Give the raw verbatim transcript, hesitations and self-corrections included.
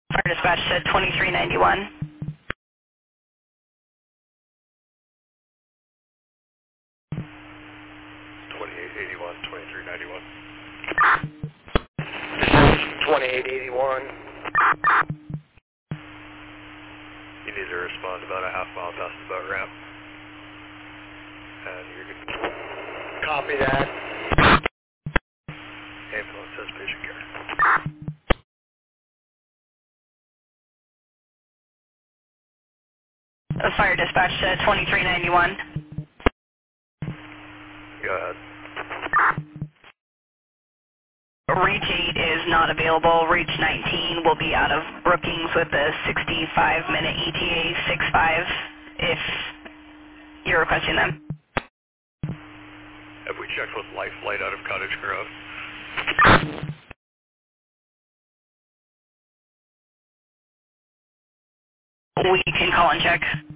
Fire dispatch to twenty-three ninety-one. twenty-eight eighty-one, twenty-three ninety-one. twenty-eight eighty-one. You need to respond about a half mile past the boat ramp. And you're good. Copy that. Ambulance says patient care. Uh, Fire dispatch to twenty-three ninety-one. Go ahead. Reach eight is not available. Reach nineteen will be out of Brookings with a sixty-five minute E T A six five if you're requesting them. Have we checked with Life Flight out of Cottage Grove? We can call and check.